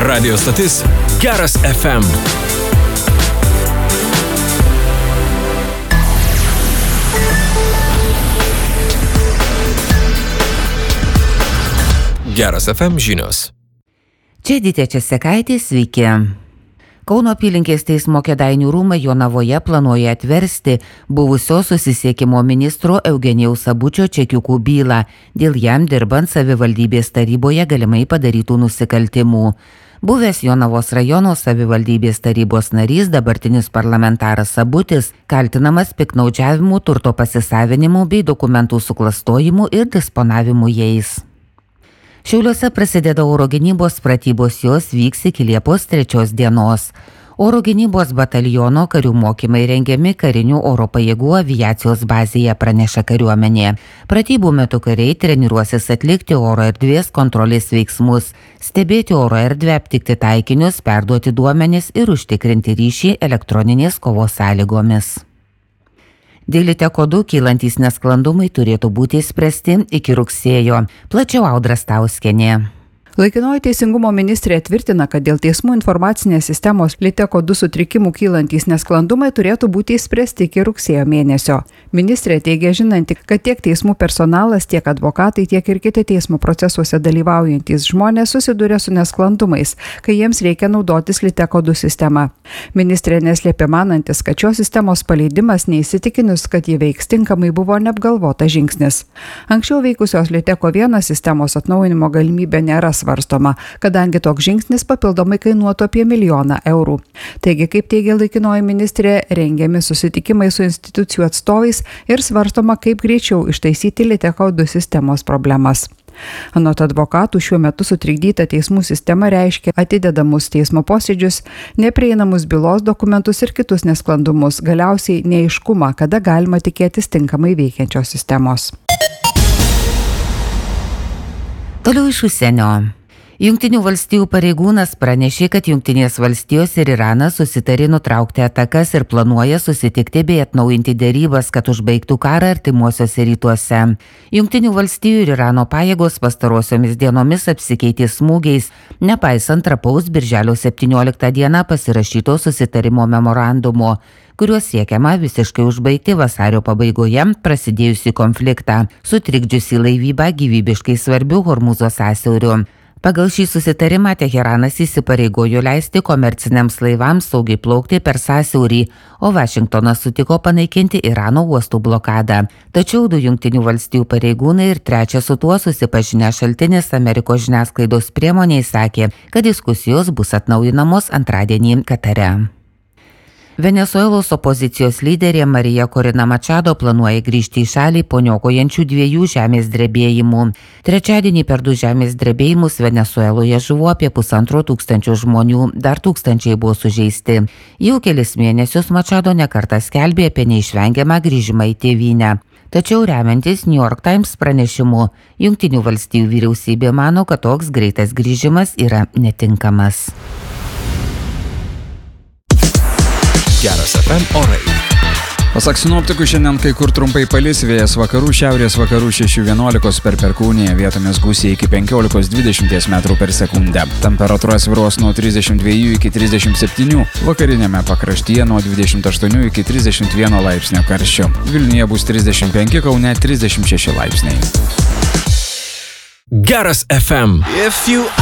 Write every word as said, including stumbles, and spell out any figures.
Radio stotis Geras F M. Geras F M žinios. Čia Edita Česekaitė, sveiki. Kauno apylinkės teismo Kėdainių rūmai Jonavoje planuoja atversti buvusio susisiekimo ministro Eugenijaus Sabučio čekiukų bylą dėl jam dirbant savivaldybės taryboje galimai padarytų nusikaltimų. Buvęs Jonavos rajono savivaldybės tarybos narys, dabartinis parlamentaras Sabutis, kaltinamas piktnaudžiavimu, turto pasisavinimu bei dokumentų suklastojimu ir disponavimu jais. Šiauliuose prasideda oro gynybos pratybos, jos vyks iki Liepos trečios dienos. Oro gynybos bataliono karių mokymai rengiami karinių oro pajėgų aviacijos bazėje, praneša kariuomenė. Pratybų metu kariai treniruosis atlikti oro erdvės kontrolės veiksmus, stebėti oro erdvę, aptikti taikinius, perduoti duomenis ir užtikrinti ryšį elektroninės kovos sąlygomis. Dėl liteko du kylantys nesklandumai turėtų būti išspręsti iki rugsėjo. Plačiau Audra Stauskienė. Laikinoji teisingumo ministrė tvirtina, kad dėl teismų informacinės sistemos liteko du sutrikimų kylantys nesklandumai turėtų būti išspręsti iki rugsėjo mėnesio. Ministrė teigia žinanti, kad tiek teismų personalas, tiek advokatai, tiek ir kiti teismo procesuose dalyvaujantys žmonės susiduria su nesklandumais, kai jiems reikia naudotis liteko du sistema. Ministrė neslėpė manantis, kad šios sistemos paleidimas neįsitikinus, kad ji veiks tinkamai, buvo neapgalvotas žingsnis. Anksčiau veikusios liteko vienas sistemos atnaujinimo galimybė nėra svarstoma, kadangi toks žingsnis papildomai kainuotų apie milijoną eurų. Taigi, kaip teigia laikinoji ministrė, rengiami susitikimai su institucijų atstovais ir svarstoma, kaip greičiau ištaisyti liteko du sistemos problemas. Anot advokatų, šiuo metu sutrikdyta teismų sistema reiškia atidedamus teismo posėdžius, neprieinamus bylos dokumentus ir kitus nesklandumus, galiausiai neaiškumą, kada galima tikėtis tinkamai veikiančios sistemos. Toliau iš užsienio. Jungtinių valstijų pareigūnas pranešė, kad Jungtinės valstijos ir Iranas susitarė nutraukti atakas ir planuoja susitikti bei atnaujinti derybas, kad užbaigtų karą artimuosiuose rytuose. Jungtinių valstijų ir Irano pajėgos pastarosiomis dienomis apsikeitė smūgiais, nepaisant trapaus birželio septynioliktą dieną pasirašyto susitarimo memorandumo, kuriuo siekiama visiškai užbaigti vasario pabaigoje prasidėjusį konfliktą, sutrikdžiusį laivybą gyvybiškai svarbių Hormūzo sąsiauriu. Pagal šį susitarimą Teheranas įsipareigojo leisti komerciniams laivams saugiai plaukti per sąsiaurį, o Vašingtonas sutiko panaikinti Irano uostų blokadą. Tačiau du Jungtinių valstijų pareigūnai ir trečias su tuo susipažinę šaltinis Amerikos žiniasklaidos priemoniai sakė, kad diskusijos bus atnaujinamos antradienį Katare. Venesuelos opozicijos lyderė Marija Korina Mačado planuoja grįžti į šalį po niokojančių dviejų žemės drebėjimų. Trečiadienį per du žemės drebėjimus Venesueloje žuvo apie pusantro tūkstančio žmonių, dar tūkstančiai buvo sužeisti. Jau kelis mėnesius Mačado nekartą skelbė apie neišvengiamą grįžimą į tėvynę. Tačiau remiantis New York Times pranešimu, Jungtinių valstijų vyriausybė mano, kad toks greitas grįžimas yra netinkamas. Geras F M orai. Pasak sinoptikų, šiandien kai kur trumpai palis, vėjas vakarų, šiaurės vakarų šeši vienuolikos per perkūniją, vietomis gūsiai iki penkiolikos dvidešimt metrų per sekundę. Temperatūra svyruos nuo trisdešimt dviejų iki trisdešimt septynių, vakarinėme pakraštyje nuo dvidešimt aštuonių iki trisdešimt vieno laipsnio karščio. Vilniuje bus trisdešimt penki, Kaune trisdešimt šeši laipsniai. Geras F M.